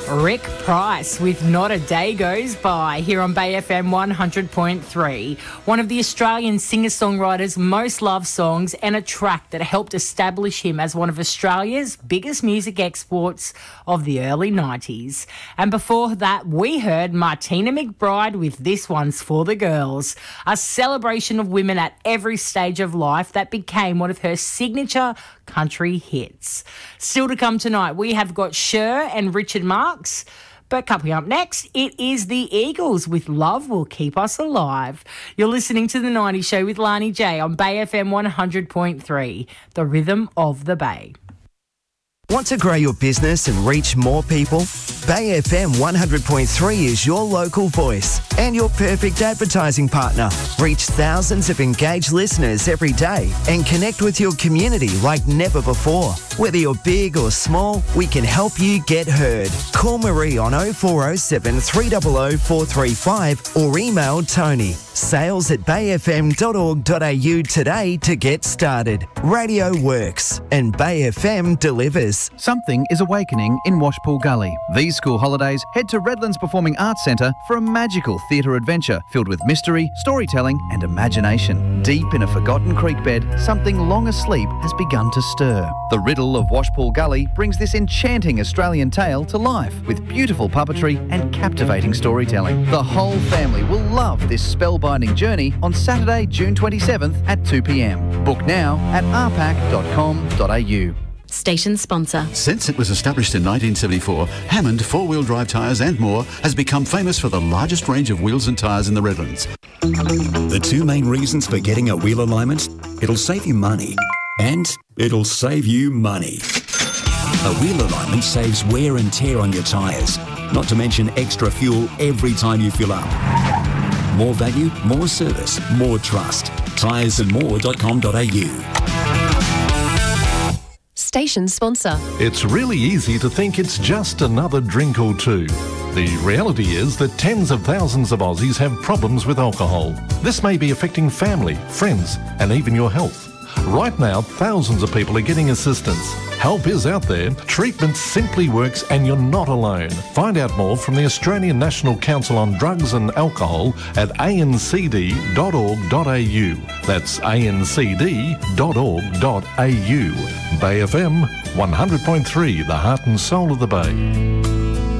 Rick Price with Not a Day Goes By here on Bay FM 100.3. One of the Australian singer-songwriters' most loved songs and a track that helped establish him as one of Australia's biggest music exports of the early 90s. And before that, we heard Martina McBride with This One's for the Girls, a celebration of women at every stage of life that became one of her signature country hits. Still to come tonight, we have got Cher and Richard Marx. But coming up next, it is the Eagles with Love Will Keep Us Alive. You're listening to The 90s Show with Lani J on Bay FM 100.3, the rhythm of the Bay. Want to grow your business and reach more people? Bay FM 100.3 is your local voice and your perfect advertising partner. Reach thousands of engaged listeners every day and connect with your community like never before. Whether you're big or small, we can help you get heard. Call Marie on 0407 300 435 or email Tony. sales@bayfm.org.au today to get started. Radio works and Bay FM delivers. Something is awakening in Washpool Gully. These school holidays, head to Redlands Performing Arts Centre for a magical theatre adventure filled with mystery, storytelling and imagination. Deep in a forgotten creek bed, something long asleep has begun to stir. The riddle of Washpool Gully brings this enchanting Australian tale to life with beautiful puppetry and captivating storytelling. The whole family will love this spellbinding journey on Saturday, June 27th at 2 p.m. Book now at rpac.com.au. Station sponsor. Since it was established in 1974, Hammond four-wheel drive tyres and more has become famous for the largest range of wheels and tyres in the Redlands. The two main reasons for getting a wheel alignment: it'll save you money and it'll save you money. A wheel alignment saves wear and tear on your tyres, not to mention extra fuel every time you fill up. More value, more service, more trust. tyresandmore.com.au. Station sponsor. It's really easy to think it's just another drink or two. The reality is that tens of thousands of Aussies have problems with alcohol. This may be affecting family, friends, and even your health. Right now, thousands of people are getting assistance. Help is out there, treatment simply works, and you're not alone. Find out more from the Australian National Council on Drugs and Alcohol at ancd.org.au. That's ancd.org.au. Bay FM 100.3, the heart and soul of the Bay.